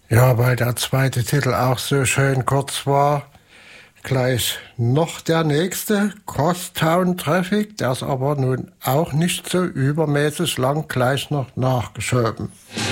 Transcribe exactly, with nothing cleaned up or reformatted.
Ja, weil der zweite Titel auch so schön kurz war. Gleich noch der nächste, Crosstown Traffic, der ist aber nun auch nicht so übermäßig lang, gleich noch nachgeschoben.